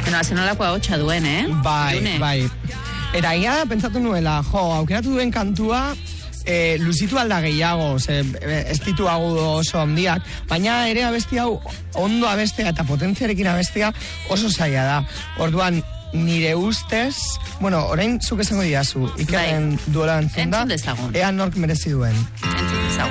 Zenolako ahotsa duen, Bai. Eta ia, pentsatu nuela, aukeratu duen kantua, luzitu alda gehiago, ez ditu agudo oso ondiak, baina ere abesti hau ondo abestea eta potentziarekin abestea oso zaila da. Orduan, nire ustez, orain zuk esango didazu, Ikerren duela entzunda, entzun dezagun. Ea nork merezi duen. Entzun dezagun.